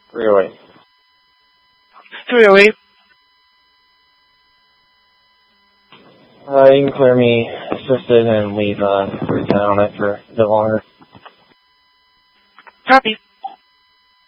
308. 308. You can clear me assisted and leave for town for a bit longer. Copy.